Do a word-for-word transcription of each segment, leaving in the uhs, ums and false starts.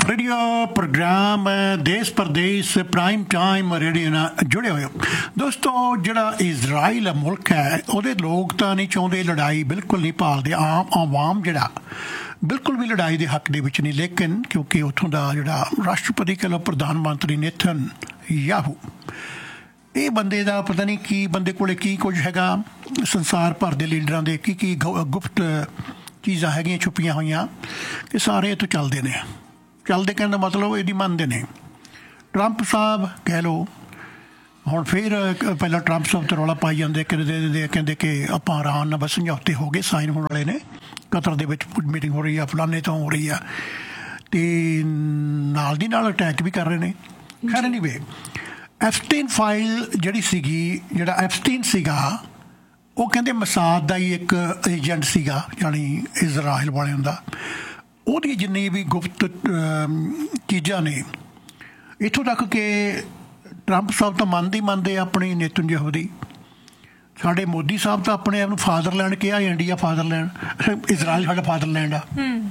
Radio programme देश परदेश prime time radio नाल जुड़े हुए हो दोस्तों। जिहड़ा इजराइल मुल्क है उहदे लोग तां नहीं चाहुंदे लड़ाई, बिल्कुल नहीं भालदे। आम आवाम जिहड़ा बिल्कुल भी लड़ाई के हक दे विच नहीं, लेकिन क्योंकि उत्थों दा जिहड़ा राष्ट्रपति कह लो प्रधानमंत्री नेतन्याहू, ये बंदे दा पता नहीं की बंदे कोले की कुछ हैगा, संसार भर दे लीडरां दे की की गुप्त चीज़ां हैगियां छुपियां होईयां कि सारे इत्थों चलदे ने। चलते कहने का मतलब यदि मानते हैं। ट्रंप साहब कह लो हुण फिर पहला ट्रंप साहब तो रौला पाई जाते कहते कहते कि आप ईरान नाल बस समझौते हो गए, साइन होने वाले ने, कतर दे विच मीटिंग हो रही है, फलाने तो हो रही है, तो नाल दी नाल अटैक भी कर रहे हैं। खैर नहीं वे एफस्टीन फाइल जिहड़ी सीगी, जिहड़ा एफस्टीन सीगा वो कहते मसाद का ही एक एजेंट सीगा, यानी इजराइल वालियां दा। ਉਹਦੀ ਜਿੰਨੀ ਵੀ ਗੁਪਤ ਚੀਜ਼ਾਂ ਨੇ, ਇੱਥੋਂ ਤੱਕ ਕਿ ਟਰੰਪ ਸਾਹਿਬ ਤਾਂ ਮੰਨਦੇ ਹੀ ਮੰਨਦੇ ਆਪਣੀ ਨੇਤਨਯਾਹੂ ਦੀ। ਸਾਡੇ ਮੋਦੀ ਸਾਹਿਬ ਤਾਂ ਆਪਣੇ ਆਪ ਨੂੰ ਫਾਦਰਲੈਂਡ ਕਿਹਾ, ਇੰਡੀਆ ਫਾਦਰਲੈਂਡ, ਇਜ਼ਰਾਈਲ ਸਾਡਾ ਫਾਦਰਲੈਂਡ ਆ।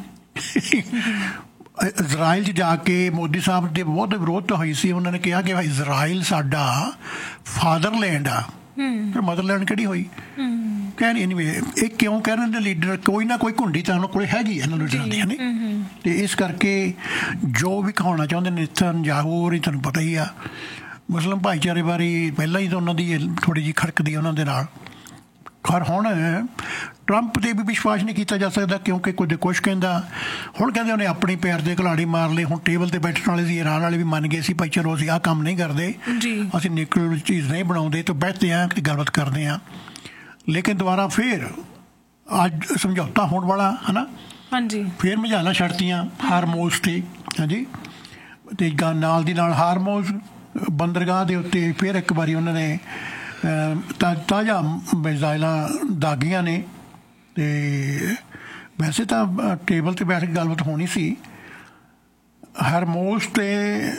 ਇਜ਼ਰਾਈਲ 'ਚ ਜਾ ਕੇ ਮੋਦੀ ਸਾਹਿਬ ਦੇ ਬਹੁਤ ਵਿਰੋਧਤਾ ਹੋਈ ਸੀ। ਉਹਨਾਂ ਨੇ ਕਿਹਾ ਕਿ ਇਜ਼ਰਾਈਲ ਸਾਡਾ ਫਾਦਰਲੈਂਡ ਆ, ਫਿਰ ਮਦਰਲੈਂਡ ਕਿਹੜੀ ਹੋਈ? ਕਹਿਣ ਐਨੀਵੇ ਇਹ ਕਿਉਂ ਕਹਿ ਰਹੇ ਨੇ ਲੀਡਰ, ਕੋਈ ਨਾ ਕੋਈ ਘੁੰਡੀ ਤਾਂ ਉਹਨਾਂ ਕੋਲ ਹੈਗੀ ਇਹਨਾਂ ਲੀਡਰਾਂ ਦੀ, ਨੇ। ਅਤੇ ਇਸ ਕਰਕੇ ਜੋ ਵੀ ਕਹਾਉਣਾ ਚਾਹੁੰਦੇ ਨੇਤਨਯਾਹੂ ਹੋਰੀ, ਤੁਹਾਨੂੰ ਪਤਾ ਹੀ ਆ ਮੁਸਲਿਮ ਭਾਈਚਾਰੇ ਬਾਰੇ ਪਹਿਲਾਂ ਹੀ ਤਾਂ ਉਹਨਾਂ ਦੀ ਥੋੜ੍ਹੀ ਜਿਹੀ ਖੜਕਦੀ ਉਹਨਾਂ ਦੇ ਨਾਲ। ਖੈਰ ਹੁਣ ਟਰੰਪ 'ਤੇ ਵੀ ਵਿਸ਼ਵਾਸ ਨਹੀਂ ਕੀਤਾ ਜਾ ਸਕਦਾ, ਕਿਉਂਕਿ ਕੁਝ ਕੁਛ ਕਹਿੰਦਾ। ਹੁਣ ਕਹਿੰਦੇ ਉਹਨੇ ਆਪਣੀ ਪੈਰ ਦੇ ਘਲਾੜੀ ਮਾਰ ਲਏ। ਹੁਣ ਟੇਬਲ 'ਤੇ ਬੈਠਣ ਵਾਲੇ ਸੀ, ਇਰਾਨ ਵਾਲੇ ਵੀ ਮੰਨ ਗਏ ਸੀ ਭਾਈ ਚਲੋ ਅਸੀਂ ਆਹ ਕੰਮ ਨਹੀਂ ਕਰਦੇ, ਅਸੀਂ ਨਿਊਕਲੀਅਰ ਚੀਜ਼ ਨਹੀਂ ਬਣਾਉਂਦੇ, ਤਾਂ ਬੈਠਦੇ ਹਾਂ ਕਿ ਗੱਲਬਾਤ ਕਰਦੇ ਹਾਂ। ਲੇਕਿਨ ਦੁਬਾਰਾ ਫਿਰ ਅੱਜ ਸਮਝੌਤਾ ਹੋਣ ਵਾਲਾ ਹੈ ਨਾ, ਹਾਂਜੀ, ਫਿਰ ਮਝਾਲਾਂ ਛੱਡਤੀਆਂ ਹਾਰਮੋਜ਼ 'ਤੇ, ਹਾਂਜੀ, ਅਤੇ ਨਾਲ ਦੀ ਨਾਲ ਹਾਰਮੋਜ਼ ਬੰਦਰਗਾਹ ਦੇ ਉੱਤੇ ਫਿਰ ਇੱਕ ਵਾਰੀ ਉਹਨਾਂ ਨੇ ਤਾ ਤਾਜ਼ਾ ਮਿਜ਼ਾਈਲਾਂ ਦਾਗੀਆਂ ਨੇ। ਅਤੇ ਵੈਸੇ ਤਾਂ ਟੇਬਲ 'ਤੇ ਬੈਠ ਕੇ ਗੱਲਬਾਤ ਹੋਣੀ ਸੀ। ਹਾਰਮੋਜ਼ 'ਤੇ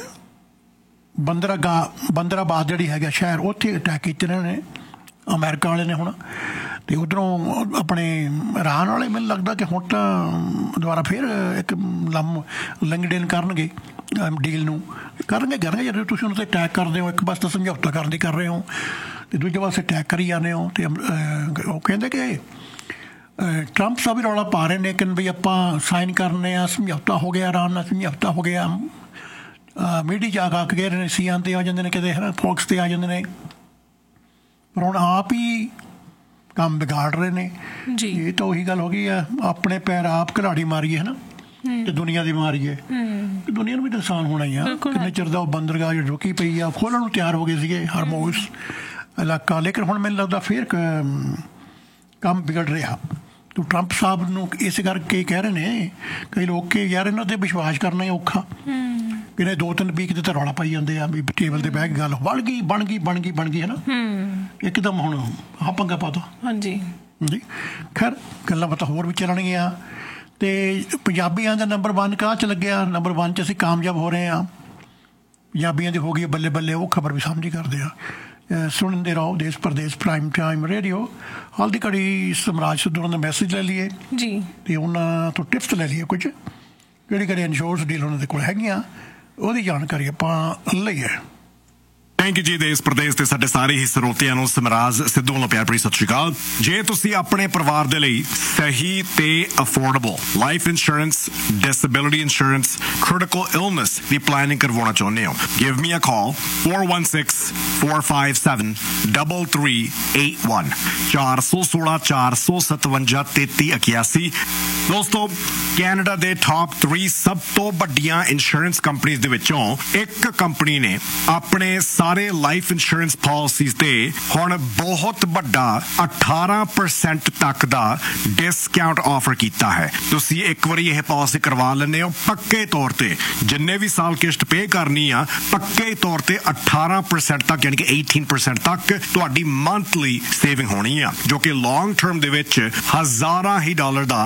ਬੰਦਰਗਾਹ ਬੰਦਰਾਬਾਦ ਜਿਹੜੀ ਹੈਗਾ ਸ਼ਹਿਰ, ਉੱਥੇ ਅਟੈਕ ਕੀਤੇ ਇਹਨਾਂ ਨੇ ਅਮਰੀਕਾ ਵਾਲੇ ਨੇ ਹੁਣ। ਅਤੇ ਉੱਧਰੋਂ ਆਪਣੇ ਇਰਾਨ ਵਾਲੇ ਮੈਨੂੰ ਲੱਗਦਾ ਕਿ ਹੁਣ ਤਾਂ ਦੁਬਾਰਾ ਫਿਰ ਇੱਕ ਲੰਮ ਲਿੰਕਡਇਨ ਕਰਨਗੇ, ਡੀਲ ਨੂੰ ਕਰਨਗੇ ਕਰਨਗੇ ਜਦੋਂ ਤੁਸੀਂ ਉਹਨਾਂ 'ਤੇ ਅਟੈਕ ਕਰਦੇ ਹੋ। ਇੱਕ ਪਾਸੇ ਸਮਝੌਤਾ ਕਰਨ ਦੀ ਕਰ ਰਹੇ ਹੋ ਅਤੇ ਦੂਜੇ ਪਾਸੇ ਅਟੈਕ ਕਰੀ ਜਾਂਦੇ ਹੋ। ਅਤੇ ਉਹ ਕਹਿੰਦੇ ਕਿ ਟਰੰਪ ਸਾਹਿਬ ਵੀ ਰੌਲਾ ਪਾ ਰਹੇ ਨੇ ਕਿ ਵੀ ਆਪਾਂ ਸਾਈਨ ਕਰਨੇ ਆ, ਸਮਝੌਤਾ ਹੋ ਗਿਆ ਇਰਾਨ ਨਾਲ, ਸਮਝੌਤਾ ਹੋ ਗਿਆ। ਮੀਡੀਆ 'ਚ ਆ ਕੇ ਕਹਿ ਰਹੇ ਨੇ, ਸੀਐਨ 'ਤੇ ਆ ਜਾਂਦੇ ਨੇ, ਕਿਤੇ ਹੈ ਨਾ ਫੋਕਸ 'ਤੇ ਆ ਜਾਂਦੇ ਨੇ, ਪਰ ਹੁਣ ਆਪ ਹੀ ਕੰਮ ਵਿਗਾੜ ਰਹੇ ਨੇ। ਇਹ ਤਾਂ ਉਹੀ ਗੱਲ ਹੋ ਗਈ ਆ, ਆਪਣੇ ਪੈਰ ਆਪ ਘਲਾੜੀ ਮਾਰੀਏ ਹੈ ਨਾ, ਅਤੇ ਦੁਨੀਆ ਦੀ ਮਾਰੀਏ, ਦੁਨੀਆ ਨੂੰ ਵੀ ਨੁਕਸਾਨ ਹੋਣਾ ਹੀ ਆ। ਕਿੰਨੇ ਚਿਰ ਦਾ ਉਹ ਬੰਦਰਗਾਹ ਜਿਹੜੀ ਰੁਕੀ ਪਈ ਆ, ਖੋਲ੍ਹਣ ਨੂੰ ਤਿਆਰ ਹੋ ਗਏ ਸੀਗੇ ਹਾਰਮੋਜ਼ ਇਲਾਕਾ, ਲੇਕਿਨ ਹੁਣ ਮੈਨੂੰ ਲੱਗਦਾ ਫਿਰ ਕੰਮ ਵਿਗੜ ਰਿਹਾ। ਤੋ ਟਰੰਪ ਸਾਹਿਬ ਨੂੰ ਇਸ ਕਰਕੇ ਕਹਿ ਰਹੇ ਨੇ ਕਈ ਲੋਕ ਕਿ ਯਾਰ ਇਹਨਾਂ 'ਤੇ ਵਿਸ਼ਵਾਸ ਕਰਨਾ ਹੀ ਔਖਾ। ਇਹਨੇ ਦੋ ਤਿੰਨ ਵੀਕ ਦੇ ਤਾਂ ਰੌਲਾ ਪਾਈ ਜਾਂਦੇ ਆ ਵੀ ਟੇਬਲ 'ਤੇ ਬਹਿ ਕੇ ਗੱਲ ਬਣ ਗਈ ਬਣ ਗਈ ਬਣ ਗਈ ਬਣ ਗਈ ਹੈ ਨਾ, ਇੱਕਦਮ ਹੁਣ ਆਹ ਪੰਗਾ ਪਾ ਤਾ। ਹਾਂਜੀ ਜੀ, ਖੈਰ ਗੱਲਾਂ ਬਾਤਾਂ ਹੋਰ ਵੀ ਚੱਲਣਗੀਆਂ। ਅਤੇ ਪੰਜਾਬੀਆਂ ਦਾ ਨੰਬਰ ਵਨ ਕਾਹ 'ਚ ਲੱਗਿਆ, ਨੰਬਰ ਵਨ 'ਚ ਅਸੀਂ ਕਾਮਯਾਬ ਹੋ ਰਹੇ ਹਾਂ। ਪੰਜਾਬੀਆਂ ਦੀ ਹੋ ਗਈ ਬੱਲੇ ਬੱਲੇ, ਉਹ ਖਬਰ ਵੀ ਸਾਂਝੀ ਕਰਦੇ ਆ। ਸੁਣਦੇ ਰਹੋ ਦੇਸ਼ ਪ੍ਰਦੇਸ਼ ਪ੍ਰਾਈਮ ਟਾਈਮ ਰੇਡੀਓ। ਹਾਲ ਦੀ ਘੜੀ ਸਮਰਾਜ ਸਿੱਧੂ ਦਾ ਮੈਸੇਜ ਲੈ ਲਈਏ ਜੀ, ਅਤੇ ਉਹਨਾਂ ਤੋਂ ਟਿਪਸ ਲੈ ਲਈਏ ਕੁਝ, ਕਿਹੜੀ ਕਿਹੜੀ ਇੰਸ਼ੋਰੈਂਸ ਡੀਲ ਉਹਨਾਂ ਦੇ ਕੋਲ ਹੈਗੀਆਂ, ਉਹਦੀ ਜਾਣਕਾਰੀ ਆਪਾਂ ਲਈਏ। ਥੈਂਕ ਯੂ ਜੀ ਦੇਸ਼ ਪ੍ਰਦੇਸ਼ ਤੇ ਸਾਡੇ ਸਾਰੇ ਹੀ ਸਰੋਤਿਆਂ ਨੂੰ ਸਮਰਾਜ ਸਿੱਧੂ ਵੱਲੋਂ ਪਿਆਰ ਭਰੀ ਸਤਿ ਸ਼੍ਰੀ ਅਕਾਲ। ਜੇ ਤੁਸੀਂ ਆਪਣੇ ਪਰਿਵਾਰ ਦੇ ਲਈ ਸਹੀ ਤੇ affordable life insurance, disability insurance, critical illness ਦੀ ਪਲਾਨਿੰਗ ਕਰਵਾਉਣਾ ਚਾਹੁੰਦੇ ਹੋ, ਗਿਵ ਮੀ ਅ ਕਾਲ four one six four five seven three three eight one ਚਾਰ ਸੌ ਸੋਲਾਂ ਚਾਰ ਸੌ ਸਤਵੰਜਾ ਤੇਤੀ ਇਕਿਆਸੀ। ਦੋਸਤੋ, ਕੈਨੇਡਾ ਦੇ ਟਾਪ ਥ੍ਰੀ ਸਭ ਤੋਂ ਵੱਡੀਆਂ ਇੰਸ਼ੋਰੈਂਸ ਕੰਪਨੀਆਂ ਦੇ ਵਿੱਚੋਂ ਇੱਕ ਕੰਪਨੀ ਨੇ ਆਪਣੇ ਸਾਰੇ ਲਾਈਫ ਇੰਸ਼ੋਰੈਂਸ ਪਾਲਿਸੀਜ਼ ਤੇ ਹੁਣ ਬਹੁਤ ਵੱਡਾ ਅਠਾਰਾਂ ਪਰਸੈਂਟ ਤੱਕ ਦਾ ਡਿਸਕਾਊਂਟ ਆਫਰ ਕੀਤਾ ਹੈ। ਤੁਸੀਂ ਇੱਕ ਵਾਰੀ ਇਹ ਪਾਲਿਸੀ ਕਰਵਾ ਲੈਂਦੇ ਹੋ, ਪੱਕੇ ਤੌਰ ਤੇ ਜਿੰਨੇ ਵੀ ਸਾਲ ਕਿਸ਼ਤ ਪੇ ਕਰਨੀ ਆ, ਪੱਕੇ ਤੌਰ ਤੇ ਅਠਾਰਾਂ ਪਰਸੈਂਟ ਤੱਕ ਯਾਨੀ ਕਿ eighteen percent ਤੱਕ ਤੁਹਾਡੀ ਮੰਥਲੀ ਸੇਵਿੰਗ ਹੋਣੀ ਆ, ਜੋ ਕਿ ਲੌਂਗ ਟਰਮ ਦੇ ਵਿੱਚ ਹਜ਼ਾਰਾਂ ਹੀ ਡਾਲਰ ਦਾ ਫਰਕ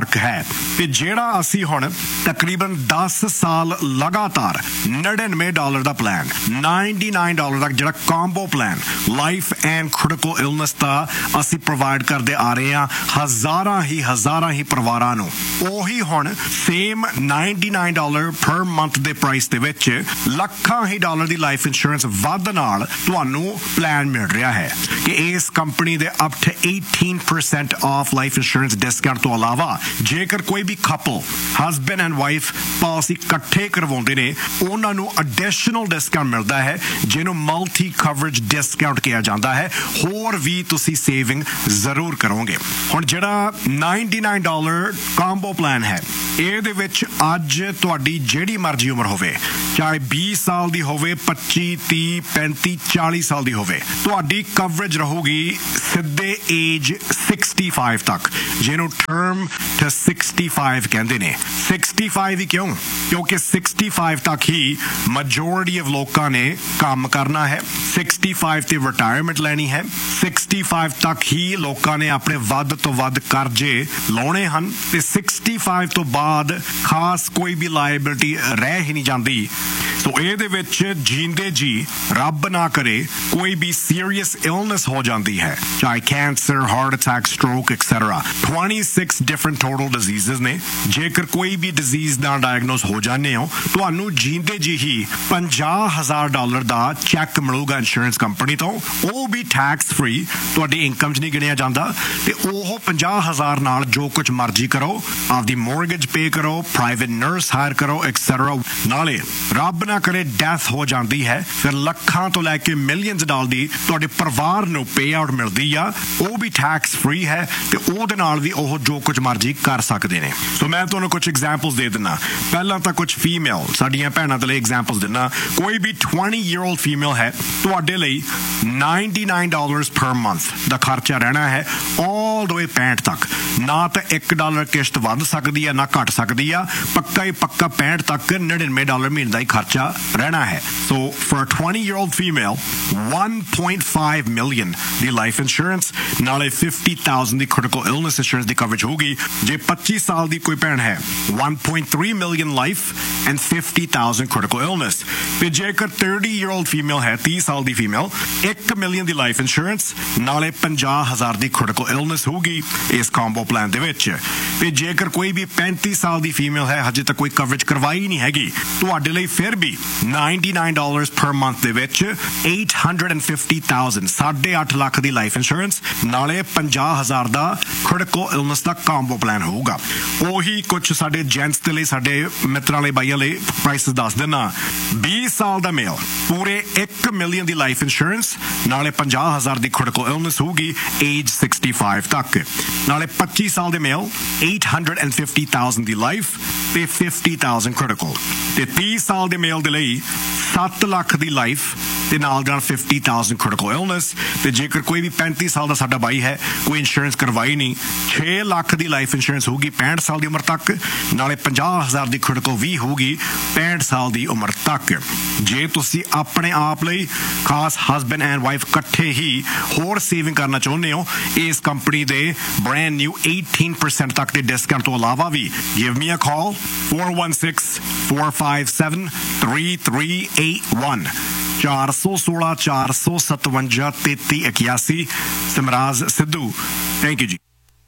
ਫਰਕ ਹੈ ਤੇ ਜਿਹੜਾ ਅਸੀਂ ਹੁਣ ਤਕਰੀਬਨ ਦਸ ਸਾਲ ਲਗਾਤਾਰ ਨੜਿਨਵੇਂ ਡਾਲਰ ਦਾ ਪਲਾਨ, ਨਿन्यानवे ਡਾਲਰ ਦਾ ਜਿਹੜਾ combo plan life and critical illness ਦਾ ਅਸੀਂ ਪ੍ਰੋਵਾਈਡ ਕਰਦੇ ਆ ਰਹੇ ਹਾਂ ਹਜ਼ਾਰਾਂ ਹੀ ਹਜ਼ਾਰਾਂ ਹੀ ਪਰਿਵਾਰਾਂ ਨੂੰ, ਉਹੀ ਹੁਣ ਸੇਮ ਨਿन्यानवे ਡਾਲਰ ਪਰ ਮੰਥ ਦੇ ਪ੍ਰਾਈਸ ਦੇ ਵਿੱਚ ਲੱਖਾਂ ਹੀ ਡਾਲਰ ਦੀ ਲਾਈਫ ਇੰਸ਼ੋਰੈਂਸ ਵੱਧ ਨਾਲ ਤੁਹਾਨੂੰ ਪਲਾਨ ਮਿਲ ਰਿਹਾ ਹੈ ਕਿ ਇਸ ਕੰਪਨੀ ਦੇ up to eighteen percent of life insurance discount ਤੋਂ ਇਲਾਵਾ ਜੇਕਰ ਕੋਈ ਵੀ couple husband and wife policy ਇਕੱਠੇ ਕਰਵਾਉਂਦੇ ਨੇ ਉਹਨਾਂ ਨੂੰ ਐਡੀਸ਼ਨਲ ਡਿਸਕਾਊਂਟ ਮਿਲਦਾ ਹੈ ਜਿਹਨੂੰ ਮਲਟੀ ਕਵਰੇਜ ਡਿਸਕਾਊਂਟ ਕਿਹਾ ਜਾਂਦਾ ਹੈ। ਹੋਰ ਵੀ ਤੁਸੀਂ ਸੇਵਿੰਗ ਜ਼ਰੂਰ ਕਰੋਗੇ। ਹੁਣ ਜਿਹੜਾ ਨਿन्यानवे ਡਾਲਰ ਕੰਬੋ ਪਲਾਨ ਹੈ ਇਹਦੇ ਵਿੱਚ ਅੱਜ ਤੁਹਾਡੀ ਜਿਹੜੀ ਮਰਜ਼ੀ ਉਮਰ ਹੋਵੇ, ਚਾਹੇ ਵੀਹ ਸਾਲ ਦੀ ਹੋਵੇ, ਪੱਚੀ, ਤੀਹ, ਪੈਂਤੀ, ਚਾਲੀ ਸਾਲ ਦੀ ਹੋਵੇ, ਤੁਹਾਡੀ ਕਵਰੇਜ ਰਹੂਗੀ ਸਿੱਧੇ ਏਜ पैंसठ ਤੱਕ, ਜਿਹਨੂੰ ਟਰਮ ਟੂ पैंसठ ਕਹਿੰਦੇ ਨੇ। पैंसठ ਹੀ ਕਿਉਂ? ਕਿਉਂਕਿ पैंसठ ਤੱਕ ਹੀ ਮੈਜੋਰਿਟੀ ਆਫ ਲੋਕਾਂ ਨੇ ਕੰਮ ਕਰਨਾ ਹੈ, पैंसठ ਤੇ ਰਿਟਾਇਰਮੈਂਟ ਲੈਣੀ ਹੈ, पैंसठ ਤੱਕ ਹੀ ਲੋਕਾਂ ਨੇ ਆਪਣੇ ਵੱਧ ਤੋਂ ਵੱਧ ਕਰਜ਼ੇ ਲਾਉਣੇ ਹਨ ਤੇ पैंसठ ਤੋਂ ਬਾਅਦ ਖਾਸ ਕੋਈ ਵੀ ਲਾਇਬਿਲਿਟੀ ਰਹਿ ਹੀ ਨਹੀਂ ਜਾਂਦੀ। ਸੋ ਇਹਦੇ ਵਿੱਚ ਜੀਂਦੇ ਜੀ ਰੱਬ ਨਾ ਕਰੇ ਕੋਈ ਵੀ ਸੀਰੀਅਸ ਇਲਨੈਸ ਹੋ ਜਾਂਦੀ ਹੈ, ਚਾਹੇ cancer, heart attack, stroke etcetera, छब्बीस ਡਿਫਰੈਂਟ ਟੋਟਲ ਡਿਜ਼ੀਜ਼ਸ ਨੇ। ਜੇਕਰ ਕੋਈ ਵੀ ਡਿਜ਼ੀਜ਼ ਨਾਲ ਡਾਇਗਨੋਸ ਹੋ ਜਾਂਦੇ ਹੋ ਤੁਹਾਨੂੰ ਜੀਂਦੇ ਜੀ ਹੀ ਪੰਜਾਹ ਹਜ਼ਾਰ ਡਾਲਰ ਦਾ ਚੈੱਕ ਮਿਲੂਗਾ ਇੰਸ਼ੋਰੈਂਸ ਕੰਪਨੀ ਤੋਂ, ਉਹ ਵੀ ਟੈਕਸ ਫ੍ਰੀ, ਤੁਹਾਡੀ ਇਨਕਮ 'ਚ ਨਹੀਂ ਗਿਣਿਆ ਜਾਂਦਾ ਤੇ ਉਹ ਪੰਜਾਹ ਹਜ਼ਾਰ ਨਾਲ ਜੋ ਕੁਝ ਮਰਜ਼ੀ ਕਰੋ, ਆਪਦੀ ਮੋਰਗੇਜ ਪੇ ਕਰੋ, ਪ੍ਰਾਈਵੇਟ ਨਰਸ ਹਾਇਰ ਕਰੋ ਐਕਸੈਟਰਾ। ਨਾਲੇ ਰੱਬ ਨਾ ਕਰੇ ਡੈਥ ਹੋ ਜਾਂਦੀ ਹੈ ਫਿਰ ਲੱਖਾਂ ਤੋਂ ਲੈ ਕੇ ਮਿਲੀਅਨਸ ਡਾਲਰ ਦੀ ਤੁਹਾਡੇ ਪਰਿਵਾਰ ਨੂੰ ਪੇ ਆਊਟ ਮਿਲਦੀ ਆ, ਉਹ ਵੀ ਟੈਕਸ ਫ੍ਰੀ ਹੈ ਤੇ ਉਹਦੇ ਨਾਲ ਵੀ ਉਹ ਜੋ ਕੁਝ ਮਰਜ਼ੀ ਕਰ ਸਕਦੇ ਨੇ। ਸੋ ਮੈਂ ਤੁਹਾਨੂੰ ਕੁਝ ਐਗਜ਼ਾਮਪਲਸ ਦੇ ਦਿੰਦਾ। ਪਹਿਲਾਂ ਤਾਂ ਕੁਝ ਫੀਮੇਲ ਸਾਡੀਆਂ ਭੈਣਾਂ ਦੇ ਲਈ ਐਗਜ਼ਾਮਪਲਸ ਦਿੰਦਾ। ਕੋਈ ਵੀ twenty year old ਫੀਮੇਲ ਹੈ, ਤੁਹਾਡੇ ਲਈ निन्यानवे ਡਾਲਰਸ ਪਰ ਮੰਥ ਦਾ ਖਰਚਾ ਰਹਿਣਾ ਹੈ ਆਲ ਦ ਵੇ पैंसठ ਤੱਕ। ਨਾ ਤਾਂ ਇੱਕ ਡਾਲਰ ਕਿਸ਼ਤ ਵੱਧ ਸਕਦੀ ਆ ਨਾ ਘਟ ਸਕਦੀ ਆ, ਪੱਕਾ ਹੀ ਪੱਕਾ पैंसठ ਤੱਕ निन्यानवे ਡਾਲਰ ਮਹੀਨੇ ਦਾ ਹੀ ਖਰਚਾ ਰਹਿਣਾ ਹੈ। ਸੋ for twenty year old female one point five million the life insurance ਨਾਲੇ fifty thousand ਦੀ ਕ੍ਰਿਟੀਕਲ ਇਲਨੈਸ ਇੰਸ਼ੋਰੈਂਸ ਦੀ ਕਵਰੇਜ ਹੋਊਗੀ। ਜੇ ਪੱਚੀ ਸਾਲ ਦੀ ਕੋਈ ਭੈਣ ਹੈ one point three million life and fifty thousand critical illness. ਤੇ ਜੇਕਰ thirty year old ਫੀਮੇਲ ਹੈ, तीस ਸਾਲ ਦੀ ਫੀਮੇਲ, one million ਦੀ ਲਾਈਫ ਇੰਸ਼ੋਰੈਂਸ ਨਾਲੇ ਪੰਜਾਹ ਹਜ਼ਾਰ ਦੀ ਕ੍ਰਿਟੀਕਲ ਇਲਨੈਸ ਹੋਊਗੀ ਇਸ ਕੰਬੋ ਪਲਾਨ ਦੇ ਵਿੱਚ। ਤੇ ਜੇਕਰ ਕੋਈ ਵੀ पैंतीस ਸਾਲ ਦੀ ਫੀਮੇਲ ਹੈ, ਹਜੇ ਤੱਕ ਕੋਈ ਕਵਰੇਜ ਕਰਵਾਈ ਨਹੀਂ ਹੈਗੀ, ਤੁਹਾਡੇ ਲਈ ਫਿਰ ਵੀ निन्यानवे ਡਾਲਰਸ ਪਰ ਮੰਥ ਦੇ ਵਿੱਚ eight hundred fifty thousand ਸਾਢੇ ਅੱਠ ਲੱਖ ਦੀ ਲਾਈਫ ਇੰਸ਼ੋਰੈਂਸ ਨਾਲੇ ਪੰਜਾਹ ਹਜ਼ਾਰ ਦਾ ਕ੍ਰਿਟੀਕਲ ਇਲਨੈਸ ਦਾ ਕੰਬੋ ਪਲਾਨ ਹੋਊਗਾ। ਉਹੀ ਕੁਝ ਸਾਡੇ ਜੈਂਟਸ ਦੇ ਲਈ, ਸਾਡੇ ਮਿੱਤਰਾਂ ਲਈ, ਬਾਈਆਂ ਲਈ ਪ੍ਰਾਈਸ ਦੱਸ ਦੇਣਾ। ਵੀਹ ਸਾਲ ਦਾ ਮੇਲ ਪੂਰੇ ਇੱਕ ਮਿਲੀਅਨ ਦੀ ਲਾਈਫ ਇੰਸ਼ੋਰੈਂਸ ਨਾਲੇ ਪੰਜਾਹ ਹਜ਼ਾਰ ਦੀ ਕ੍ਰਿਟੀਕਲ ਇਲਨੈਸ ਹੋਊਗੀ ਏਜ पैंसठ ਤੱਕ। ਨਾਲੇ ਪੱਚੀ ਸਾਲ ਦੇ ਮੇਲ eight hundred fifty thousand ਦੀ ਲਾਈਫ ਤੇ fifty thousand ਕ੍ਰਿਟੀਕਲ। ਤੇ तीस ਸਾਲ ਦੇ ਮੇਲ ਦੇ ਲਈ ਸੱਤ ਲੱਖ ਦੀ ਲਾਈਫ ਤੇ ਨਾਲ ਨਾਲ fifty thousand ਕ੍ਰਿਟੀਕਲ ਇਲਨੈਸ। ਤੇ ਜੇਕਰ ਕੋਈ ਵੀ पैंतीस ਸਾਲ ਦਾ ਸਾਡਾ ਬਾਈ ਹੈ, ਕੋਈ ਇੰਸ਼ੋਰੈਂਸ ਕਰਵਾਈ ਨਹੀਂ, छह ਲੱਖ ਦੀ ਲਾਈਫ ਇੰਸ਼ੋਰੈਂਸ ਹੋਊਗੀ पैंसठ ਸਾਲ ਦੀ ਉਮਰ ਤੱਕ, ਨਾਲੇ ਪੰਜਾਹ ਹਜ਼ਾਰ ਦੀ ਕ੍ਰਿਟੀਕਲ ਵੀ ਹੋਊਗੀ पैंसठ ਸਾਲ ਦੀ ਉਮਰ ਤੱਕ। ਜੇ ਤੁਸੀਂ ਆਪਣੇ ਆਪ ਲਈ ਖਾਸ ਹਸਬੈਂਡ ਐਂਡ ਵਾਈਫ ਇਕੱਠੇ ਹੀ ਹੋਰ ਸੇਵਿੰਗ ਕਰਨਾ ਚਾਹੁੰਦੇ ਹੋ, ਇਸ ਕੰਪਨੀ ਦੇ ਬ੍ਰੈਂਡ ਨਿਊ eighteen percent ਤੱਕ ਦੇ ਡਿਸਕਾਊਂਟ ਤੋਂ ਇਲਾਵਾ ਵੀ give me a call four one six four five seven three three eight one ਚਾਰ ਸੌ ਸੋਲਾਂ ਚਾਰ ਸੌ ਸਤਵੰਜਾ ਤੇਤੀ ਇਕਿਆਸੀ। ਸਿਮਰਾਜ ਸਿੱਧੂ, ਥੈਂਕ ਯੂ ਜੀ।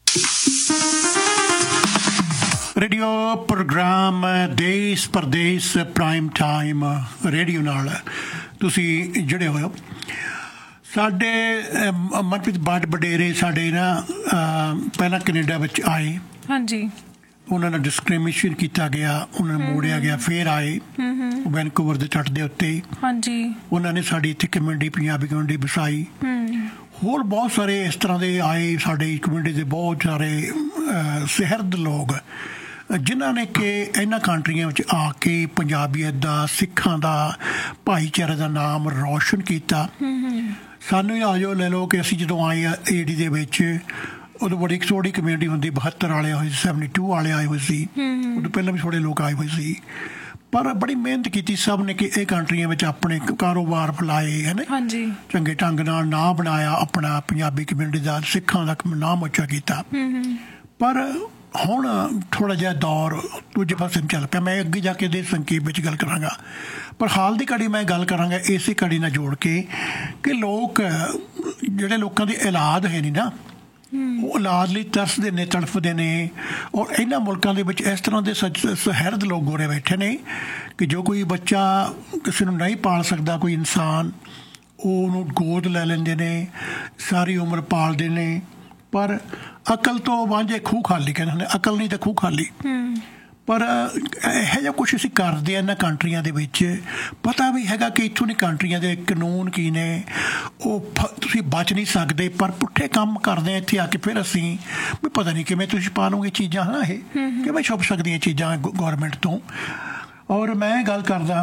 ਰੇਡੀਓ ਪ੍ਰੋਗਰਾਮ ਦੇਸ਼ ਪ੍ਰਦੇਸ਼ ਪ੍ਰਾਈਮ ਟਾਈਮ ਰੇਡੀਓ ਨਾਲ ਤੁਸੀਂ ਜੁੜੇ ਹੋਏ ਹੋ। ਸਾਡੇ ਮਨਪ੍ਰੀਤ ਬਾਟ ਵਡੇਰੇ ਸਾਡੇ ਨਾ ਪਹਿਲਾਂ ਕੈਨੇਡਾ ਵਿੱਚ ਆਏ। ਹਾਂਜੀ। ਉਹਨਾਂ ਨਾਲ ਡਿਸਕ੍ਰਿਮੀਨੇਸ਼ਨ ਕੀਤਾ ਗਿਆ, ਉਹਨਾਂ ਨੂੰ ਮੋੜਿਆ ਗਿਆ, ਫਿਰ ਆਏ ਵੈਨਕੂਵਰ ਦੇ ਤੱਟ ਦੇ ਉੱਤੇ। ਹਾਂਜੀ। ਉਹਨਾਂ ਨੇ ਸਾਡੀ ਇੱਥੇ ਕਮਿਊਨਿਟੀ, ਪੰਜਾਬੀ ਕਮਿਊਨਿਟੀ ਵਸਾਈ। ਹੋਰ ਬਹੁਤ ਸਾਰੇ ਇਸ ਤਰ੍ਹਾਂ ਦੇ ਆਏ ਸਾਡੇ ਕਮਿਊਨਿਟੀ ਦੇ ਬਹੁਤ ਸਾਰੇ ਸਿਹਰਦ ਲੋਕ ਜਿਨ੍ਹਾਂ ਨੇ ਕਿ ਇਹਨਾਂ ਕੰਟਰੀਆਂ ਵਿੱਚ ਆ ਕੇ ਪੰਜਾਬੀਅਤ ਦਾ, ਸਿੱਖਾਂ ਦਾ, ਭਾਈਚਾਰੇ ਦਾ ਨਾਮ ਰੌਸ਼ਨ ਕੀਤਾ। ਸਾਨੂੰ ਆ ਜਾਓ ਲੈ ਲਓ ਕਿ ਅਸੀਂ ਜਦੋਂ ਆਏ ਆ ਏਡੀ ਦੇ ਵਿੱਚ, ਉਦੋਂ ਬੜੀ ਥੋੜੀ ਕਮਿਊਨਿਟੀ ਹੁੰਦੀ, ਬਹੱਤਰ ਵਾਲੇ ਹੋਏ ਸੀ, ਸੈਵਨਟੀ ਟੂ ਵਾਲੇ ਆਏ ਹੋਏ ਸੀ, ਉਦੋਂ ਪਹਿਲਾਂ ਵੀ ਥੋੜੇ ਲੋਕ ਆਏ ਹੋਏ ਸੀ। ਪਰ ਬੜੀ ਮਿਹਨਤ ਕੀਤੀ ਸਭ ਨੇ ਕਿ ਇਹ ਕੰਟਰੀਆਂ ਵਿੱਚ ਆਪਣੇ ਕਾਰੋਬਾਰ ਫੈਲਾਏ, ਹੈ ਨਾ, ਚੰਗੇ ਢੰਗ ਨਾਲ ਨਾਂ ਬਣਾਇਆ ਆਪਣਾ ਪੰਜਾਬੀ ਕਮਿਊਨਿਟੀ ਦਾ, ਸਿੱਖਾਂ ਦਾ ਨਾਮ ਉੱਚਾ ਕੀਤਾ। ਪਰ ਹੁਣ ਥੋੜ੍ਹਾ ਜਿਹਾ ਦੌਰ ਦੂਜੇ ਪਾਸੇ ਨੂੰ ਚੱਲ ਪਿਆ। ਮੈਂ ਅੱਗੇ ਜਾ ਕੇ ਇਹਦੇ ਸੰਖੇਪ ਵਿੱਚ ਗੱਲ ਕਰਾਂਗਾ, ਪਰ ਹਾਲ ਦੀ ਘੜੀ ਮੈਂ ਗੱਲ ਕਰਾਂਗਾ ਇਸੇ ਘੜੀ ਨਾਲ ਜੋੜ ਕੇ ਕਿ ਲੋਕ ਜਿਹੜੇ ਲੋਕਾਂ ਦੀ ਔਲਾਦ ਹੈ ਨਹੀਂ ਨਾ, ਉਹ ਔਲਾਦ ਲਈ ਤਰਸਦੇ ਨੇ, ਤੜਫਦੇ ਨੇ। ਔਰ ਇਹਨਾਂ ਮੁਲਕਾਂ ਦੇ ਵਿੱਚ ਇਸ ਤਰ੍ਹਾਂ ਦੇ ਸੁਹਿਰਦ ਲੋਕ ਗੋਰੇ ਬੈਠੇ ਨੇ ਕਿ ਜੋ ਕੋਈ ਬੱਚਾ ਕਿਸੇ ਨੂੰ ਨਹੀਂ ਪਾਲ ਸਕਦਾ, ਕੋਈ ਇਨਸਾਨ, ਉਹ ਉਹਨੂੰ ਗੋਦ ਲੈ ਲੈਂਦੇ ਨੇ, ਸਾਰੀ ਉਮਰ ਪਾਲਦੇ ਨੇ। ਪਰ ਅਕਲ ਤੋਂ ਵਾਂਝੇ ਖੂਹ ਖਾਲੀ ਕਹਿੰਦੇ ਹੁੰਦੇ, ਅਕਲ ਨਹੀਂ ਤਾਂ ਖੂਹ ਖਾਲੀ। ਪਰ ਇਹੋ ਜਿਹਾ ਕੁਛ ਅਸੀਂ ਕਰਦੇ ਹਾਂ ਇਹਨਾਂ ਕੰਟਰੀਆਂ ਦੇ ਵਿੱਚ, ਪਤਾ ਵੀ ਹੈਗਾ ਕਿ ਇੱਥੋਂ ਦੀ ਕੰਟਰੀਆਂ ਦੇ ਕਾਨੂੰਨ ਕੀ ਨੇ, ਉਹ ਤੁਸੀਂ ਬਚ ਨਹੀਂ ਸਕਦੇ, ਪਰ ਪੁੱਠੇ ਕੰਮ ਕਰਦੇ ਹਾਂ ਇੱਥੇ ਆ ਕੇ। ਫਿਰ ਅਸੀਂ ਵੀ ਪਤਾ ਨਹੀਂ ਕਿਵੇਂ ਤੁਸੀਂ ਪਾਲੋਗੇ ਚੀਜ਼ਾਂ, ਹੈ ਨਾ, ਇਹ ਕਿਵੇਂ ਛੁਪ ਸਕਦੀਆਂ ਚੀਜ਼ਾਂ ਗੌਰਮੈਂਟ ਤੋਂ। ਔਰ ਮੈਂ ਗੱਲ ਕਰਦਾ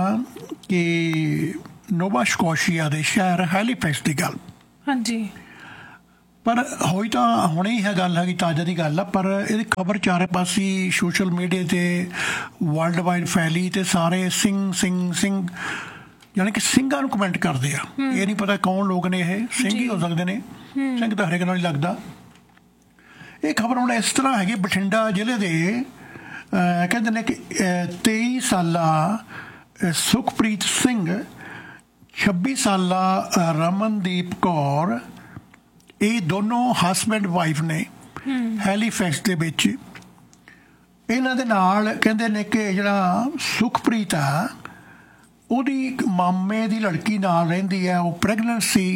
ਕਿ ਨੋਵਾ ਸਕੋਸ਼ੀਆ ਦੇ ਸ਼ਹਿਰ ਹੈਲੀਫੈਕਸ ਦੀ ਗੱਲ। ਹਾਂਜੀ। ਪਰ ਹੋਈ ਤਾਂ ਹੁਣੇ ਹੀ ਹੈ ਗੱਲ, ਹੈਗੀ ਤਾਜ਼ਾ ਦੀ ਗੱਲ ਆ, ਪਰ ਇਹਦੀ ਖਬਰ ਚਾਰੇ ਪਾਸੇ ਸੋਸ਼ਲ ਮੀਡੀਆ 'ਤੇ ਵਰਲਡ ਵਾਈਡ ਫੈਲੀ ਅਤੇ ਸਾਰੇ ਸਿੰਘ ਸਿੰਘ ਸਿੰਘ ਯਾਨੀ ਕਿ ਸਿੰਘਾਂ ਨੂੰ ਕਮੈਂਟ ਕਰਦੇ ਆ। ਇਹ ਨਹੀਂ ਪਤਾ ਕੌਣ ਲੋਕ ਨੇ, ਇਹ ਸਿੰਘ ਹੀ ਹੋ ਸਕਦੇ ਨੇ, ਸਿੰਘ ਤਾਂ ਹਰੇਕ ਨਾਲ ਹੀ ਲੱਗਦਾ। ਇਹ ਖਬਰ ਹੁਣ ਇਸ ਤਰ੍ਹਾਂ ਹੈਗੀ, ਬਠਿੰਡਾ ਜ਼ਿਲ੍ਹੇ ਦੇ ਕਹਿੰਦੇ ਨੇ ਕਿ ਤੇਈ ਸਾਲਾ ਸੁਖਪ੍ਰੀਤ ਸਿੰਘ, ਛੱਬੀ ਸਾਲਾ ਰਮਨਦੀਪ ਕੌਰ, ਇਹ ਦੋਨੋਂ ਹਸਬੈਂਡ ਵਾਈਫ ਨੇ ਹੈਲੀਫੈਕਸ ਦੇ ਵਿੱਚ। ਇਹਨਾਂ ਦੇ ਨਾਲ ਕਹਿੰਦੇ ਨੇ ਕਿ ਜਿਹੜਾ ਸੁਖਪ੍ਰੀਤ ਆ, ਉਹਦੀ ਮਾਮੇ ਦੀ ਲੜਕੀ ਨਾਲ ਰਹਿੰਦੀ ਹੈ, ਉਹ ਪ੍ਰੈਗਨੈਂਟ ਸੀ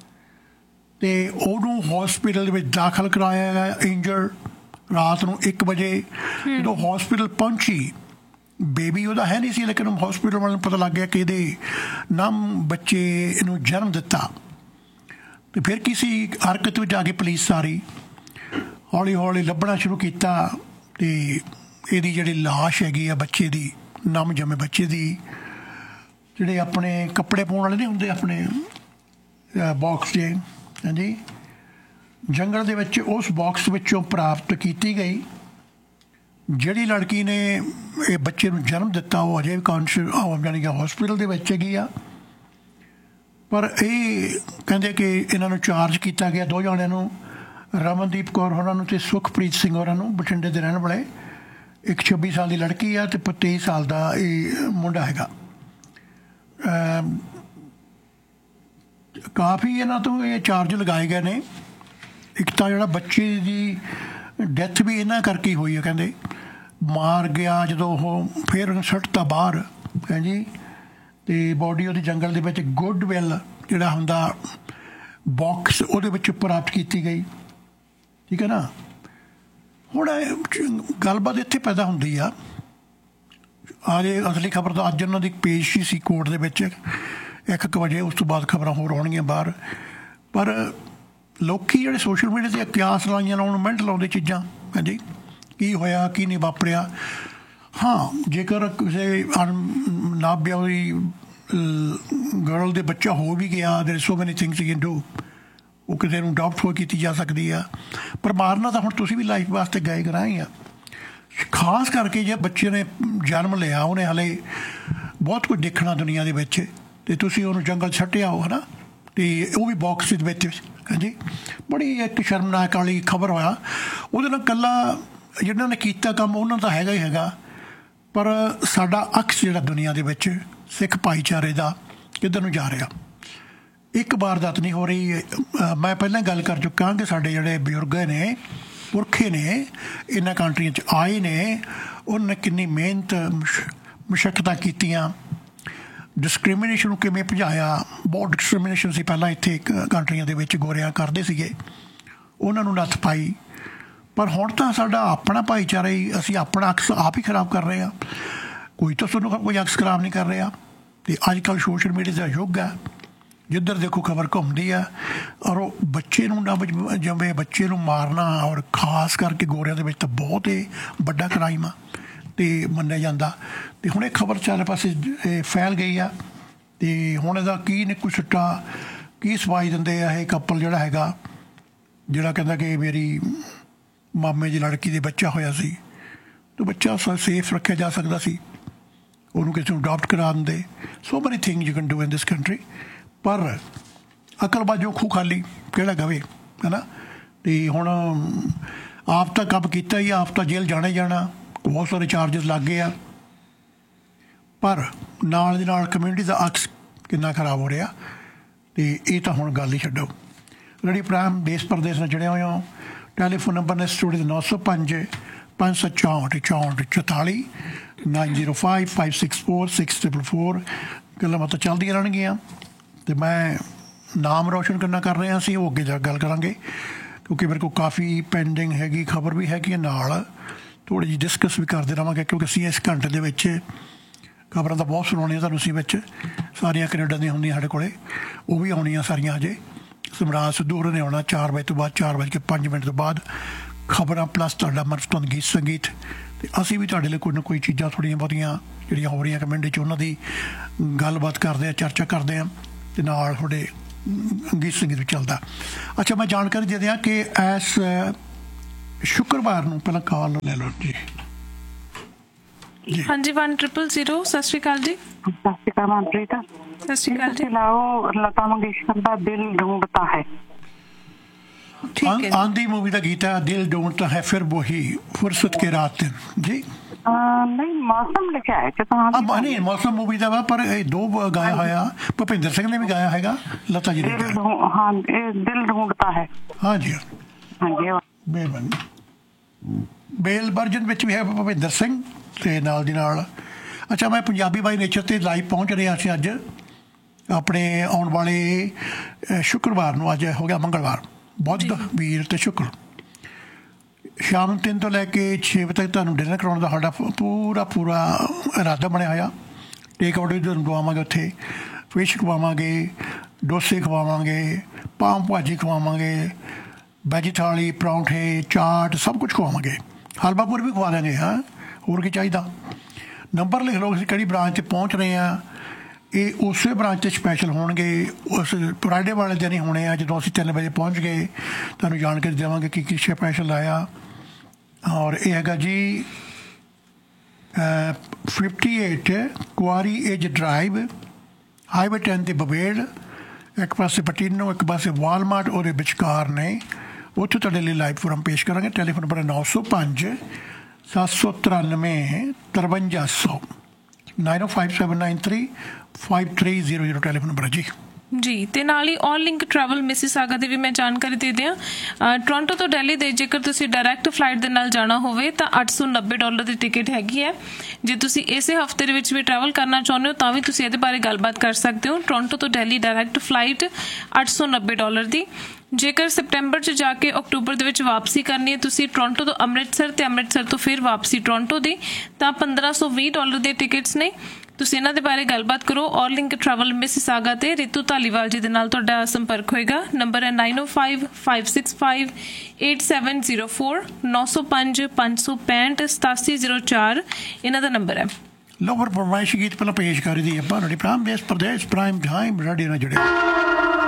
ਅਤੇ ਉਹਨੂੰ ਹੌਸਪੀਟਲ ਦੇ ਵਿੱਚ ਦਾਖਲ ਕਰਾਇਆ ਗਿਆ ਇੰਜਰਡ। ਰਾਤ ਨੂੰ ਇੱਕ ਵਜੇ ਜਦੋਂ ਹੌਸਪੀਟਲ ਪਹੁੰਚੀ, ਬੇਬੀ ਉਹਦਾ ਹੈ ਨਹੀਂ ਸੀ, ਲੇਕਿਨ ਹੌਸਪੀਟਲ ਵਾਲਿਆਂ ਨੂੰ ਪਤਾ ਲੱਗ ਗਿਆ ਕਿ ਇਹਦੇ ਨਮ ਬੱਚੇ ਨੂੰ ਜਨਮ ਦਿੱਤਾ। ਅਤੇ ਫਿਰ ਕਿਸੇ ਹਰਕਤ ਵਿੱਚ ਆ ਕੇ ਪੁਲਿਸ ਸਾਰੀ ਹੌਲੀ ਹੌਲੀ ਲੱਭਣਾ ਸ਼ੁਰੂ ਕੀਤਾ, ਅਤੇ ਇਹਦੀ ਜਿਹੜੀ ਲਾਸ਼ ਹੈਗੀ ਆ ਬੱਚੇ ਦੀ, ਨਮ ਜੰਮੇ ਬੱਚੇ ਦੀ, ਜਿਹੜੇ ਆਪਣੇ ਕੱਪੜੇ ਪਾਉਣ ਵਾਲੇ ਨਹੀਂ ਹੁੰਦੇ ਆਪਣੇ ਬਾਕਸ ਜੇ, ਹਾਂਜੀ, ਜੰਗਲ ਦੇ ਵਿੱਚ ਉਸ ਬਾਕਸ ਵਿੱਚੋਂ ਪ੍ਰਾਪਤ ਕੀਤੀ ਗਈ। ਜਿਹੜੀ ਲੜਕੀ ਨੇ ਇਹ ਬੱਚੇ ਨੂੰ ਜਨਮ ਦਿੱਤਾ ਉਹ ਅਜੇ ਵੀ ਕੌਨਸ਼ੀਅਸ ਜਾਣੀ ਕਿ ਹੌਸਪੀਟਲ ਦੇ ਵਿੱਚ ਹੈਗੀ ਆ। ਪਰ ਇਹ ਕਹਿੰਦੇ ਕਿ ਇਹਨਾਂ ਨੂੰ ਚਾਰਜ ਕੀਤਾ ਗਿਆ, ਦੋ ਜਣਿਆਂ ਨੂੰ, ਰਮਨਦੀਪ ਕੌਰ ਹੋਰਾਂ ਨੂੰ ਅਤੇ ਸੁਖਪ੍ਰੀਤ ਸਿੰਘ ਹੋਰਾਂ ਨੂੰ, ਬਠਿੰਡੇ ਦੇ ਰਹਿਣ ਵਾਲੇ। ਇੱਕ ਛੱਬੀ ਸਾਲ ਦੀ ਲੜਕੀ ਆ ਅਤੇ ਤੇਈ ਸਾਲ ਦਾ ਇਹ ਮੁੰਡਾ ਹੈਗਾ। ਕਾਫੀ ਇਹਨਾਂ ਤੋਂ ਇਹ ਚਾਰਜ ਲਗਾਏ ਗਏ ਨੇ। ਇੱਕ ਤਾਂ ਜਿਹੜਾ ਬੱਚੇ ਦੀ ਡੈਥ ਵੀ ਇਹਨਾਂ ਕਰਕੇ ਹੋਈ ਹੈ, ਕਹਿੰਦੇ ਮਾਰ ਗਿਆ ਜਦੋਂ ਉਹ, ਫਿਰ ਸੁੱਟਤਾ ਬਾਹਰ, ਹਾਂਜੀ, ਅਤੇ ਬੋਡੀ ਉਹਦੀ ਜੰਗਲ ਦੇ ਵਿੱਚ ਗੁੱਡਵਿਲ ਜਿਹੜਾ ਹੁੰਦਾ ਬਾਕਸ, ਉਹਦੇ ਵਿੱਚ ਪ੍ਰਾਪਤ ਕੀਤੀ ਗਈ। ਠੀਕ ਹੈ ਨਾ। ਹੁਣ ਗੱਲਬਾਤ ਇੱਥੇ ਪੈਦਾ ਹੁੰਦੀ ਆ, ਆ ਜੇ ਅਸਲੀ ਖਬਰ ਤਾਂ ਅੱਜ ਉਹਨਾਂ ਦੀ ਪੇਸ਼ ਹੀ ਸੀ ਕੋਰਟ ਦੇ ਵਿੱਚ ਇੱਕ ਕੁ ਵਜੇ, ਉਸ ਤੋਂ ਬਾਅਦ ਖਬਰਾਂ ਹੋਰ ਆਉਣਗੀਆਂ ਬਾਹਰ। ਪਰ ਲੋਕੀ ਜਿਹੜੇ ਸੋਸ਼ਲ ਮੀਡੀਆ 'ਤੇ ਕਿਆਸ ਲਾਈਆਂ ਲਾਉਣ, ਮਿੰਟ ਲਾਉਂਦੇ ਚੀਜ਼ਾਂ, ਹਾਂਜੀ, ਕੀ ਹੋਇਆ ਕੀ ਨਹੀਂ ਵਾਪਰਿਆ। ਹਾਂ, ਜੇਕਰ ਕਿਸੇ ਅਣਨਾਬਿਆ ਹੋਈ ਗਰਲ ਦੇ ਬੱਚਾ ਹੋ ਵੀ ਗਿਆ, ਦੇਰ ਸੋ ਮੈਨੀ ਥਿੰਗਸ ਯੂ ਕੈਨ ਡੂ, ਉਹ ਕਿਸੇ ਨੂੰ ਅਡਾਪਟ ਹੋ ਕੀਤੀ ਜਾ ਸਕਦੀ ਆ। ਪਰ ਮਾਰਨਾ ਤਾਂ ਹੁਣ ਤੁਸੀਂ ਵੀ ਲਾਈਫ ਵਾਸਤੇ ਗਏ ਗਰਾਏ ਆ। ਖਾਸ ਕਰਕੇ ਜੇ ਬੱਚੇ ਨੇ ਜਨਮ ਲਿਆ, ਉਹਨੇ ਹਾਲੇ ਬਹੁਤ ਕੁਝ ਦੇਖਣਾ ਦੁਨੀਆ ਦੇ ਵਿੱਚ, ਅਤੇ ਤੁਸੀਂ ਉਹਨੂੰ ਜੰਗਲ ਛੱਡਿਆ ਹੋ, ਹੈ ਨਾ, ਅਤੇ ਉਹ ਵੀ ਬਾਕਸ ਦੇ ਵਿੱਚ, ਹਾਂਜੀ। ਬੜੀ ਇੱਕ ਸ਼ਰਮਨਾਕ ਵਾਲੀ ਖਬਰ ਹੋਇਆ। ਉਹਦੇ ਨਾਲ ਇਕੱਲਾ ਜਿਹਨਾਂ ਨੇ ਕੀਤਾ ਕੰਮ ਉਹਨਾਂ ਦਾ ਹੈਗਾ ਹੀ ਹੈਗਾ, ਪਰ ਸਾਡਾ ਅਕਸ ਜਿਹੜਾ ਦੁਨੀਆ ਦੇ ਵਿੱਚ ਸਿੱਖ ਭਾਈਚਾਰੇ ਦਾ ਕਿੱਧਰ ਨੂੰ ਜਾ ਰਿਹਾ। ਇੱਕ ਵਾਰਦਾਤ ਨਹੀਂ ਹੋ ਰਹੀ। ਮੈਂ ਪਹਿਲਾਂ ਗੱਲ ਕਰ ਚੁੱਕਾ ਕਿ ਸਾਡੇ ਜਿਹੜੇ ਬਜ਼ੁਰਗ ਨੇ, ਪੁਰਖੇ ਨੇ, ਇਹਨਾਂ ਕੰਟਰੀਆਂ 'ਚ ਆਏ ਨੇ, ਉਹਨਾਂ ਨੇ ਕਿੰਨੀ ਮਿਹਨਤ ਮੁਸ਼ੱਕਤਾਂ ਕੀਤੀਆਂ, ਡਿਸਕ੍ਰਿਮੀਨੇਸ਼ਨ ਨੂੰ ਕਿਵੇਂ ਭਜਾਇਆ। ਬਹੁਤ ਡਿਸਕ੍ਰਿਮੀਨੇਸ਼ਨ ਸੀ ਪਹਿਲਾਂ ਇੱਥੇ ਕੰਟਰੀਆਂ ਦੇ ਵਿੱਚ, ਗੋਰਿਆਂ ਕਰਦੇ ਸੀਗੇ, ਉਹਨਾਂ ਨੂੰ ਨੱਥ ਪਾਈ। ਪਰ ਹੁਣ ਤਾਂ ਸਾਡਾ ਆਪਣਾ ਭਾਈਚਾਰਾ ਹੀ, ਅਸੀਂ ਆਪਣਾ ਅਕਸ ਆਪ ਹੀ ਖਰਾਬ ਕਰ ਰਹੇ ਹਾਂ। ਕੋਈ ਤਾਂ ਸਾਨੂੰ ਕੋਈ ਅਕਸ ਖਰਾਬ ਨਹੀਂ ਕਰ ਰਿਹਾ। ਅਤੇ ਅੱਜ ਕੱਲ੍ਹ ਸੋਸ਼ਲ ਮੀਡੀਆ ਦਾ ਯੁੱਗ ਹੈ, ਜਿੱਧਰ ਦੇਖੋ ਖਬਰ ਘੁੰਮਦੀ ਆ। ਔਰ ਉਹ ਬੱਚੇ ਨੂੰ ਨਾ ਜੰਮੇ ਬੱਚੇ ਨੂੰ ਮਾਰਨਾ, ਔਰ ਖਾਸ ਕਰਕੇ ਗੋਰਿਆਂ ਦੇ ਵਿੱਚ ਤਾਂ ਬਹੁਤ ਹੀ ਵੱਡਾ ਕ੍ਰਾਈਮ ਆ ਅਤੇ ਮੰਨਿਆ ਜਾਂਦਾ। ਅਤੇ ਹੁਣ ਇਹ ਖਬਰ ਚਾਰੇ ਪਾਸੇ ਫੈਲ ਗਈ ਆ, ਅਤੇ ਹੁਣ ਇਹਦਾ ਕੀ ਨਿੱਕੂ ਸੁੱਟਾ ਕੀ ਸਵਾਈ ਦਿੰਦੇ ਆ ਇਹ ਕਪਲ ਜਿਹੜਾ ਹੈਗਾ, ਜਿਹੜਾ ਕਹਿੰਦਾ ਕਿ ਮੇਰੀ ਮਾਮੇ ਦੀ ਲੜਕੀ ਦੇ ਬੱਚਾ ਹੋਇਆ ਸੀ, ਅਤੇ ਬੱਚਾ ਸੇਫ ਰੱਖਿਆ ਜਾ ਸਕਦਾ ਸੀ, ਉਹਨੂੰ ਕਿਸੇ ਨੂੰ ਅਡਾਪਟ ਕਰਾ ਦਿੰਦੇ। ਸੋ ਮੈਨੀ thing you can do in this country. ਪਰ ਅਕਲ ਬਾਜੋਂ ਖੂਹ ਖਾਲੀ ਕਿਹੜਾ ਗਵੇ, ਹੈ ਨਾ। ਅਤੇ ਹੁਣ ਆਪ ਤਾਂ ਕੰਮ ਕੀਤਾ ਹੀ, ਆਪ ਤਾਂ ਜੇਲ੍ਹ ਜਾਣਾ ਹੀ ਜਾਣਾ, ਬਹੁਤ ਸਾਰੇ ਚਾਰਜਸ ਲੱਗ ਗਏ ਆ, ਪਰ ਨਾਲ ਦੀ ਨਾਲ ਕਮਿਊਨਿਟੀ ਦਾ ਅਕਸ ਕਿੰਨਾ ਖਰਾਬ ਹੋ ਰਿਹਾ। ਅਤੇ ਇਹ ਤਾਂ ਹੁਣ ਗੱਲ ਹੀ ਛੱਡੋ। ਰੇਡੀਓ ਪ੍ਰਾਈਮ ਦੇਸ਼ ਪ੍ਰਦੇਸ਼ ਨਾਲ ਜੁੜਿਆ ਹੋਇਆ ਹੋ। ਟੈਲੀਫੋਨ ਨੰਬਰ ਨੇ ਸਟੂਡੀਓ ਨੌ ਸੌ ਪੰਜ ਪੰਜ ਸੌ ਚੌਂਹਠ ਚੌਂਹਠ ਚੁਤਾਲੀ nine zero five five six four six triple four. ਗੱਲਾਂ ਬਾਤਾਂ ਚੱਲਦੀਆਂ ਰਹਿਣਗੀਆਂ ਅਤੇ ਮੈਂ ਨਾਮ ਰੋਸ਼ਨ ਕਰਨਾ ਕਰ ਰਿਹਾ ਸੀ, ਉਹ ਅੱਗੇ ਜਾ ਗੱਲ ਕਰਾਂਗੇ, ਕਿਉਂਕਿ ਮੇਰੇ ਕੋਲ ਕਾਫੀ ਪੈਂਡਿੰਗ ਹੈਗੀ, ਖਬਰ ਵੀ ਹੈਗੀ ਨਾਲ, ਥੋੜ੍ਹੀ ਜਿਹੀ ਡਿਸਕਸ ਵੀ ਕਰਦੇ ਰਹਾਂਗੇ, ਕਿਉਂਕਿ ਅਸੀਂ ਇਸ ਘੰਟੇ ਦੇ ਵਿੱਚ ਖਬਰਾਂ ਤਾਂ ਬਹੁਤ ਸੁਣਾਉਣੀਆਂ ਤੁਹਾਨੂੰ ਸੀ ਵਿੱਚ, ਸਾਰੀਆਂ ਕੈਨੇਡਾ ਦੀਆਂ ਹੁੰਦੀਆਂ ਸਾਡੇ ਕੋਲ, ਉਹ ਵੀ ਆਉਣੀਆਂ ਸਾਰੀਆਂ ਅਜੇ। ਸਮਰਾਜ ਸਿੱਧੂ ਹੋਰਾਂ ਨੇ ਆਉਣਾ ਚਾਰ ਵਜੇ ਤੋਂ ਬਾਅਦ, ਚਾਰ ਵੱਜ ਕੇ ਪੰਜ ਮਿੰਟ ਤੋਂ ਬਾਅਦ ਖਬਰਾਂ ਪਲੱਸ ਤੁਹਾਡਾ ਮਨਪਸੰਦ ਗੀਤ ਸੰਗੀਤ। ਅਤੇ ਅਸੀਂ ਵੀ ਤੁਹਾਡੇ ਲਈ ਕੋਈ ਨਾ ਕੋਈ ਚੀਜ਼ਾਂ ਥੋੜ੍ਹੀਆਂ ਬਹੁਤੀਆਂ ਜਿਹੜੀਆਂ ਹੋ ਰਹੀਆਂ ਕਮਿਊਨਿਟੀ 'ਚ ਉਹਨਾਂ ਦੀ ਗੱਲਬਾਤ ਕਰਦੇ ਹਾਂ, ਚਰਚਾ ਕਰਦੇ ਹਾਂ, ਅਤੇ ਨਾਲ ਤੁਹਾਡੇ ਗੀਤ ਸੰਗੀਤ ਵੀ ਚੱਲਦਾ। ਅੱਛਾ, ਮੈਂ ਜਾਣਕਾਰੀ ਦੇ ਦਿਆਂ ਕਿ ਇਸ ਸ਼ੁੱਕਰਵਾਰ ਨੂੰ ਪਹਿਲਾਂ ਕਾਲ ਲੈ ਲਓ ਜੀ। ਹਾਂਜੀ, ਵਨ ਟ੍ਰਿਪਲ ਜ਼ੀਰੋ। ਸਤਿ ਸ਼੍ਰੀ ਅਕਾਲ ਜੀ। ਸਤਿ ਸ਼੍ਰੀ ਅਕਾਲ ਮਨਪ੍ਰੀਤ। ਸਤਿ ਸ਼੍ਰੀ ਅਕਾਲ ਜੀ। ਲਾਓ ਲਤਾ ਮੰਗੇਸ਼ਕਰ ਦਾ ਦਿਲ ਢੂੰढता है। आंधी मूवी का गीत है, दिल ढूंढता है फिर वही फुर्सत के रात दिन जी। नहीं, मौसम लिखा है कि नहीं, मौसम मूवी का वा, पर दो गाया होया भुपिंदर सिंह ने भी गाया हैगा, लता जी ने। हाँ, दिल ढूंढता है। हाँ जी, हाँ जी। बेल बेल वर्जन ਵਿੱਚ ਵੀ ਹੈ ਭੁਪਿੰਦਰ ਸਿੰਘ ਤੇ ਨਾਲ ਦੀ ਨਾਲ। ਅੱਛਾ, ਮੈਂ ਪੰਜਾਬੀ ਬਾਈ ਨੇਚਰ ਤੇ ਲਾਈਵ ਪਹੁੰਚ ਰਿਹਾ ਸੀ ਅੱਜ ਆਪਣੇ ਆਉਣ ਵਾਲੇ ਸ਼ੁੱਕਰਵਾਰ ਨੂੰ। ਅੱਜ ਹੋ ਗਿਆ ਮੰਗਲਵਾਰ, ਬੁੱਧ, ਵੀਰ ਤੇ ਸ਼ੁੱਕਰ। ਸ਼ਾਮ ਨੂੰ ਤਿੰਨ ਤੋਂ ਲੈ ਕੇ ਛੇ ਵਜੇ ਤੱਕ ਤੁਹਾਨੂੰ ਡਿਨਰ ਕਰਾਉਣ ਦਾ ਸਾਡਾ ਪੂਰਾ ਪੂਰਾ ਇਰਾਦਾ ਬਣਿਆ ਹੋਇਆ। ਟੇਕ ਆਊਟ ਵੀ ਤੁਹਾਨੂੰ ਦਵਾਵਾਂਗੇ, ਉੱਥੇ ਫਿਸ਼ ਖਵਾਵਾਂਗੇ, ਡੋਸੇ ਖਵਾਵਾਂਗੇ, ਪਾਮ ਭਾਜੀ ਖਵਾਵਾਂਗੇ, ਵੈਜੀ ਥਾਲੀ, ਪਰੌਂਠੇ, ਚਾਟ, ਸਭ ਕੁਛ ਖਵਾਵਾਂਗੇ। ਹਲਵਾ ਪੂਰੀ ਵੀ ਖਵਾ ਦਾਂਗੇ। ਹਾਂ, ਹੋਰ ਕੀ ਚਾਹੀਦਾ। ਨੰਬਰ ਲਿਖ ਲਓ, ਅਸੀਂ ਕਿਹੜੀ ਬ੍ਰਾਂਚ 'ਤੇ ਪਹੁੰਚ ਰਹੇ ਹਾਂ। ਇਹ ਉਸੇ ਬ੍ਰਾਂਚ 'ਤੇ ਸਪੈਸ਼ਲ ਹੋਣਗੇ, ਉਸ ਫਰਾਈਡੇ ਵਾਲੇ ਦਿਨ ਹੀ ਹੋਣੇ ਆ। ਜਦੋਂ ਅਸੀਂ ਤਿੰਨ ਵਜੇ ਪਹੁੰਚ ਗਏ ਤੁਹਾਨੂੰ ਜਾਣਕਾਰੀ ਦੇਵਾਂਗੇ ਕੀ ਕੀ ਸਪੈਸ਼ਲ ਆਇਆ। ਔਰ ਇਹ ਹੈਗਾ ਜੀ ਫਿਫਟੀ ਏਟ ਕੁਆਰੀ ਏਜ ਡਰਾਈਵ, ਹਾਈਵੇ ਟੈਨ 'ਤੇ ਬਬੇੜ, ਇੱਕ ਪਾਸੇ ਪਟੀਨੋ, ਇੱਕ ਪਾਸੇ ਵਾਲਮਾਰਟ, ਉਹਦੇ ਵਿਚਕਾਰ ਨੇ। ਉੱਥੇ ਤੁਹਾਡੇ ਲਈ ਲਾਈਵ ਪ੍ਰੋਗਰਾਮ ਪੇਸ਼ ਕਰਾਂਗੇ। ਟੈਲੀਫੋਨ ਨੰਬਰ ਨੌ ਸੌ ਪੰਜ ਸੱਤ ਸੌ ਤਰਾਨਵੇਂ ਤਰਵੰਜਾ ਸੌ ਨਾਈਨ ਓ five seven nine three five three zero zero telephone number ਹੈ ਜੀ। ਜੀ, ਤੇ ਨਾਲ ਹੀ ਆਲ ਲਿੰਕ ਟਰੈਵਲ ਮਿਸੀਸਾਗਾ ਦੀ ਵੀ ਮੈਂ ਜਾਣਕਾਰੀ ਦੇ ਦਿਆਂ। ਟੋਰਾਂਟੋ ਤੋਂ ਦਿੱਲੀ ਦੇ ਜੇਕਰ ਤੁਸੀਂ ਡਾਇਰੈਕਟ ਫਲਾਈਟ ਦੇ ਨਾਲ ਜਾਣਾ ਹੋਵੇ ਤਾਂ ਅੱਠ ਸੌ ਨੱਬੇ ਡਾਲਰ ਦੀ ਟਿਕਟ ਹੈਗੀ ਹੈ। ਜੇ ਤੁਸੀਂ ਇਸੇ ਹਫ਼ਤੇ ਦੇ ਵਿੱਚ ਵੀ ਟਰੈਵਲ ਕਰਨਾ ਚਾਹੁੰਦੇ ਹੋ ਤਾਂ ਵੀ ਤੁਸੀਂ ਇਹਦੇ ਬਾਰੇ ਗੱਲਬਾਤ ਕਰ ਸਕਦੇ ਹੋ। ਟੋਰਾਂਟੋ ਤੋਂ ਦਿੱਲੀ ਡਾਇਰੈਕਟ ਫਲਾਈਟ ਅੱਠ ਸੌ ਨੱਬੇ ਡਾਲਰ ਦੀ। ਜੇਕਰ ਸਪਟੈਂਬਰ 'ਚ ਜਾ ਕੇ ਅਕਤੂਬਰ ਦੇ ਵਿੱਚ ਵਾਪਸੀ ਕਰਨੀ ਹੈ ਤੁਸੀਂ ਟੋਰਾਂਟੋ ਤੋਂ ਅੰਮ੍ਰਿਤਸਰ ਤੇ ਅੰਮ੍ਰਿਤਸਰ ਤੋਂ ਫਿਰ ਵਾਪਸੀ ਟੋਰਾਂਟੋ ਦੀ, ਤਾਂ ਪੰਦਰਾਂ ਸੌ ਵੀਹ ਡਾਲਰ ਦੇ ਟਿਕਟਸ ਨੇ। ਤੁਸੀਂ ਇਹਨਾਂ ਦੇ ਬਾਰੇ ਗੱਲਬਾਤ ਕਰੋ। ਆਲ ਲਿੰਕ ਟਰੈਵਲ ਮਿਸੀਸਾਗਾ ਤੇ ਰਿਤੂ ਧਾਲੀਵਾਲ ਜੀ ਦੇ ਨਾਲ ਤੁਹਾਡਾ ਸੰਪਰਕ ਹੋਏਗਾ। ਨੰਬਰ ਹੈ ਨਾਈਨ ਓ five five six five eight seven zero four, ਨੌ ਸੌ ਪੰਜ ਪੰਜ ਸੌ ਪੈਂਹਠ ਸਤਾਸੀ ਜ਼ੀਰੋ ਚਾਰ ਇਹਨਾਂ ਦਾ ਨੰਬਰ ਹੈ। ਲੋ, ਪਰ ਪਰਵਾਇਸ਼ ਗੀਤ ਪਹਿਲਾਂ ਪੇਸ਼ ਕਰੀ ਦੀ ਆਪਾਂ। ਰੇਡੀਓ ਪ੍ਰਾਈਮ ਦੇਸ਼ ਪ੍ਰਦੇਸ਼ ਪ੍ਰਾਈਮ ਟਾਈਮ ਰੇਡੀਓ ਨਾਲ ਜੁੜੇ।